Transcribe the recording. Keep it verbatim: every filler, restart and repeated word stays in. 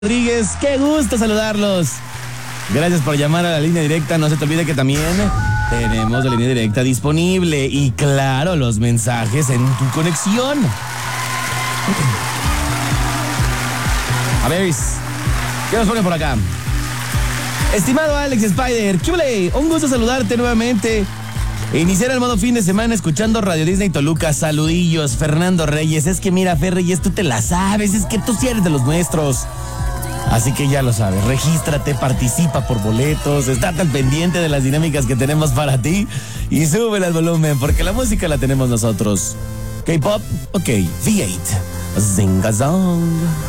Rodríguez, qué gusto saludarlos. Gracias por llamar a la línea directa. No se te olvide que también tenemos la línea directa disponible. Y claro, los mensajes en tu conexión. A ver, ¿qué nos pone por acá? Estimado Alex Spider, ¿qué ole? Un gusto saludarte nuevamente. Iniciar el modo fin de semana escuchando Radio Disney Toluca. Saludillos, Fernando Reyes. Es que mira, Fer Reyes, tú te la sabes. Es que tú sí eres de los nuestros. Así que ya lo sabes, regístrate, participa por boletos, estate al pendiente de las dinámicas que tenemos para ti y súbele al volumen porque la música la tenemos nosotros. K-pop, ok, V ocho, Zingazong.